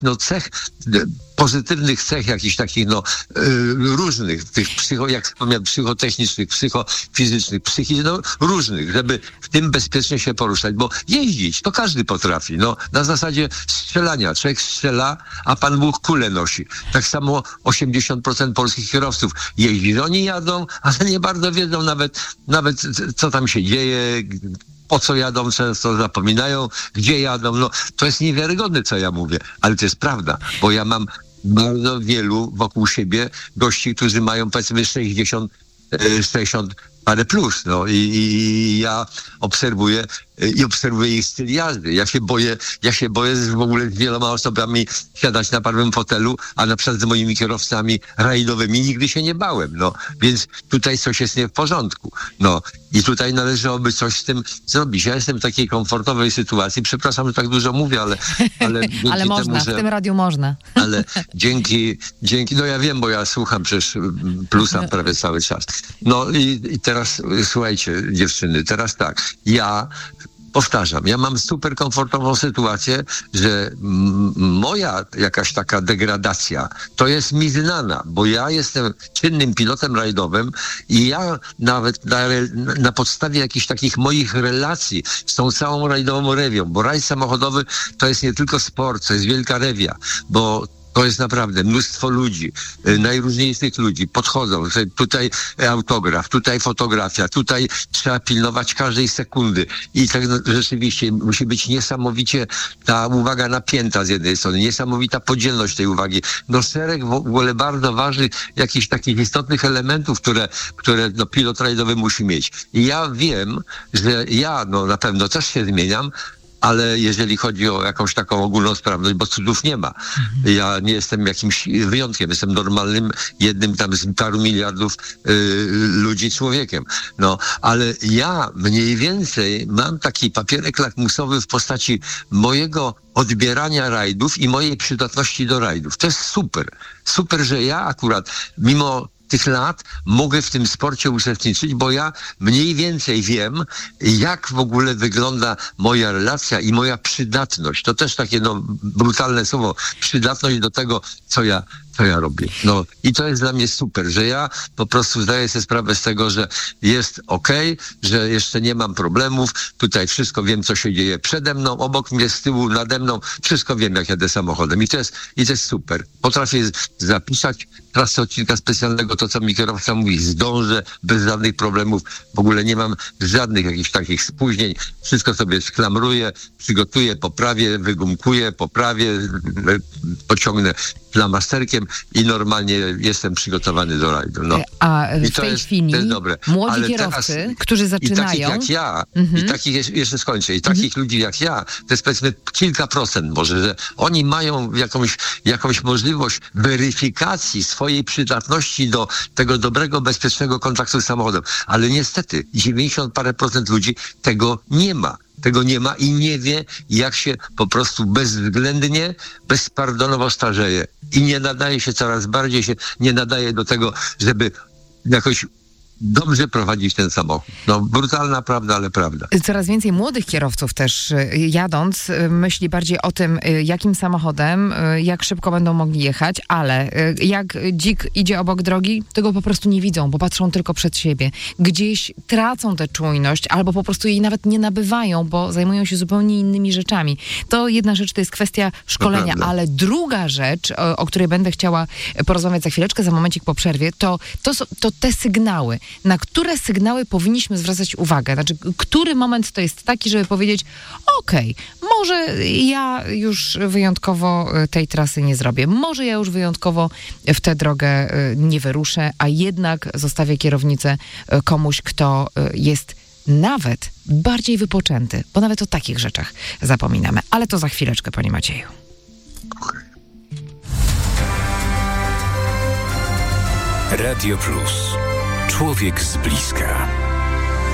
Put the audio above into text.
cech, pozytywnych cech jakichś takich, różnych, tych jak wspomniałem, psychotechnicznych, psychofizycznych, różnych, żeby w tym bezpiecznie się poruszać, bo jeździć to każdy potrafi, na zasadzie strzelania. Człowiek strzela, a Pan Bóg kulę nosi. Tak samo 80% polskich kierowców jeździ. Oni jadą, ale nie bardzo wiedzą nawet co tam się dzieje, po co jadą, często zapominają, gdzie jadą. To jest niewiarygodne, co ja mówię, ale to jest prawda, bo ja mam bardzo wielu wokół siebie gości, którzy mają powiedzmy 60 parę plus, i ja obserwuję ich styl jazdy. Ja się boję w ogóle z wieloma osobami siadać na prawym fotelu, a na przykład z moimi kierowcami rajdowymi nigdy się nie bałem, więc tutaj coś jest nie w porządku, i tutaj należałoby coś z tym zrobić. Ja jestem w takiej komfortowej sytuacji, przepraszam, że tak dużo mówię, ale ale można, temu, w tym radiu można. Ale dzięki, ja wiem, bo ja słucham przecież Plusa prawie cały czas. I teraz słuchajcie, dziewczyny, teraz tak, powtarzam, ja mam super komfortową sytuację, że moja jakaś taka degradacja to jest mi znana, bo ja jestem czynnym pilotem rajdowym i ja nawet na podstawie jakichś takich moich relacji z tą całą rajdową rewią, bo rajd samochodowy to jest nie tylko sport, to jest wielka rewia, bo to jest naprawdę mnóstwo ludzi, najróżniejszych ludzi podchodzą, tutaj autograf, tutaj fotografia, tutaj trzeba pilnować każdej sekundy i tak rzeczywiście musi być niesamowicie ta uwaga napięta z jednej strony, niesamowita podzielność tej uwagi. Szereg w ogóle bardzo ważnych, jakichś takich istotnych elementów, które pilot rajdowy musi mieć. I ja wiem, że ja na pewno też się zmieniam, ale jeżeli chodzi o jakąś taką ogólną sprawność, bo cudów nie ma. Ja nie jestem jakimś wyjątkiem, jestem normalnym, jednym tam z paru miliardów ludzi człowiekiem. Ale ja mniej więcej mam taki papierek lakmusowy w postaci mojego odbierania rajdów i mojej przydatności do rajdów. To jest super. Super, że ja akurat mimo tych lat mogę w tym sporcie uczestniczyć, bo ja mniej więcej wiem, jak w ogóle wygląda moja relacja i moja przydatność. To też takie brutalne słowo. Przydatność do tego, co ja robię. I to jest dla mnie super, że ja po prostu zdaję sobie sprawę z tego, że jest okej, że jeszcze nie mam problemów. Tutaj wszystko wiem, co się dzieje przede mną, obok mnie, z tyłu, nade mną. Wszystko wiem, jak jadę samochodem. I to jest super. Potrafię zapisać trasę odcinka specjalnego, to co mi kierowca mówi, zdążę bez żadnych problemów. W ogóle nie mam żadnych jakichś takich spóźnień. Wszystko sobie sklamruję, przygotuję, poprawię, wygumkuję, pociągnę flamasterkiem i normalnie jestem przygotowany do rajdu. A w tej chwili młodzi kierowcy, którzy zaczynają... I takich jak ja, i takich, jeszcze skończę, i takich ludzi jak ja, to jest powiedzmy kilka procent może, że oni mają jakąś możliwość weryfikacji swojej przydatności do tego dobrego, bezpiecznego kontaktu z samochodem. Ale niestety 90 parę procent ludzi tego nie ma. I nie wie, jak się po prostu bezwzględnie, bezpardonowo starzeje. I nie nadaje się, coraz bardziej się nie nadaje do tego, żeby jakoś dobrze prowadzić ten samochód. Brutalna prawda, ale prawda. Coraz więcej młodych kierowców też jadąc myśli bardziej o tym, jakim samochodem, jak szybko będą mogli jechać, ale jak dzik idzie obok drogi, tego po prostu nie widzą, bo patrzą tylko przed siebie. Gdzieś tracą tę czujność, albo po prostu jej nawet nie nabywają, bo zajmują się zupełnie innymi rzeczami. To jedna rzecz to jest kwestia szkolenia, ale druga rzecz, o której będę chciała porozmawiać za chwileczkę, za momencik po przerwie, to te sygnały. Na które sygnały powinniśmy zwracać uwagę? Znaczy, który moment to jest taki, żeby powiedzieć, okej, może ja już wyjątkowo tej trasy nie zrobię, może ja już wyjątkowo w tę drogę nie wyruszę, a jednak zostawię kierownicę komuś, kto jest nawet bardziej wypoczęty, bo nawet o takich rzeczach zapominamy. Ale to za chwileczkę, panie Macieju. Radio Plus. Człowiek z bliska.